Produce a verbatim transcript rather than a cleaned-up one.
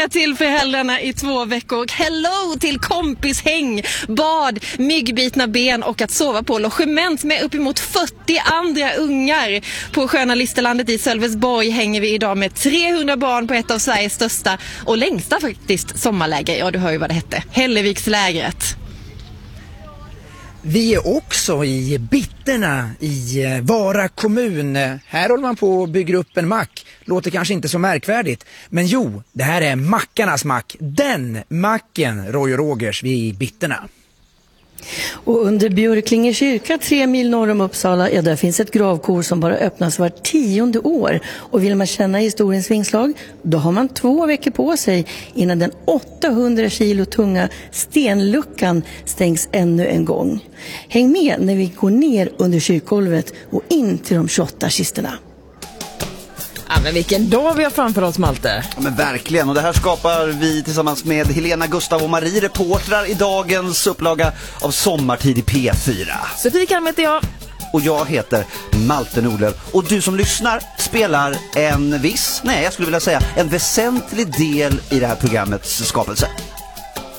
tillbaka till föräldrarna i två veckor. Hello till kompishäng, bad, myggbitna ben och att sova på logement med uppemot fyrtio andra ungar. På sköna Listerlandet i Sölvesborg hänger vi idag med trehundra barn på ett av Sveriges största och längsta faktiskt sommarläger. Ja, du hör ju vad det hette. Hällevikslägret. Vi är också i Bitterna i Vara kommun. Här håller man på att bygga upp en mack. Låter kanske inte så märkvärdigt. Men jo, det här är mackarnas mack. Den macken, Roy och Rogers, vi är i Bitterna. Och under Björklinge kyrka, tre mil norr om Uppsala, ja, där finns ett gravkor som bara öppnas var tionde år. Och vill man känna historiens vingslag, då har man två veckor på sig innan den åttahundra kilo tunga stenluckan stängs ännu en gång. Häng med när vi går ner under kyrkgolvet och in till de tjugoåtta kisterna. Ja, men vilken dag vi har framför oss, Malte. Ja, men verkligen, och det här skapar vi tillsammans med Helena, Gustav och Marie, reportrar i dagens upplaga av Sommartid i P fyra. Sofie Kalm heter jag. Och jag heter Malte Nordlöf. Och du som lyssnar spelar en viss, nej jag skulle vilja säga en väsentlig del i det här programmets skapelse.